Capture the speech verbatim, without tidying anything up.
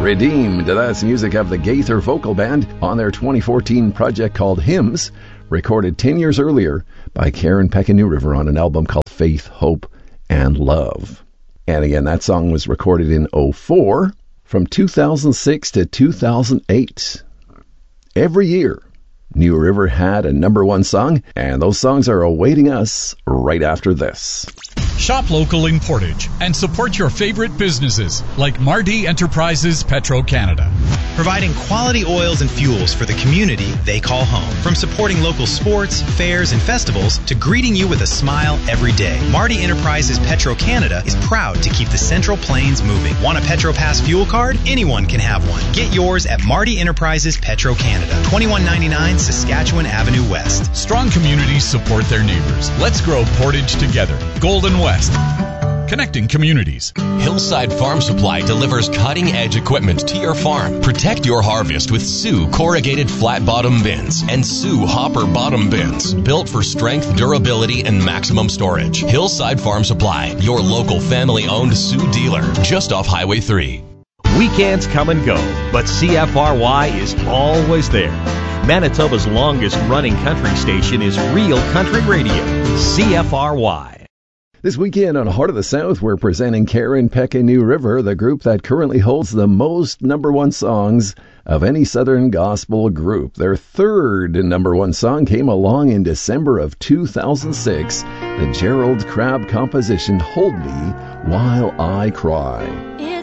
Redeemed, that's music of the Gaither Vocal Band on their twenty fourteen project called Hymns, recorded ten years earlier by Karen Peck and New River on an album called Faith, Hope, and Love. And again, that song was recorded in oh four, from two thousand six to two thousand eight. Every year, New River had a number one song, and those songs are awaiting us right after this. Shop local in Portage and support your favorite businesses like Mardi Enterprises Petro-Canada. Providing quality oils and fuels for the community they call home. From supporting local sports, fairs, and festivals to greeting you with a smile every day. Mardi Enterprises Petro-Canada is proud to keep the Central Plains moving. Want a PetroPass fuel card? Anyone can have one. Get yours at Mardi Enterprises Petro-Canada, twenty-one ninety-nine Saskatchewan Avenue West. Strong communities support their neighbors. Let's grow Portage together. Golden West. Connecting communities. Hillside Farm Supply delivers cutting-edge equipment to your farm. Protect your harvest with Sioux corrugated flat-bottom bins and Sioux hopper bottom bins, built for strength, durability, and maximum storage. Hillside Farm Supply, your local family-owned Sioux dealer, just off Highway three. Weekends come and go, but C F R Y is always there. Manitoba's longest-running country station is Real Country Radio, C F R Y. This weekend on Heart of the South, we're presenting Karen Peck and New River, the group that currently holds the most number one songs of any Southern gospel group. Their third number one song came along in December of two thousand six, the Gerald Crabb composition, Hold Me While I Cry.